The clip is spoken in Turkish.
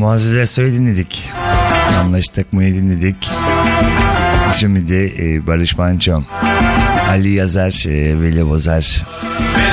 Muazzez Ersoy'u dinledik. Anlaştık mı'yı dinledik. Şimdi de Barış Manço, Ali Yazar, Veli Bozar.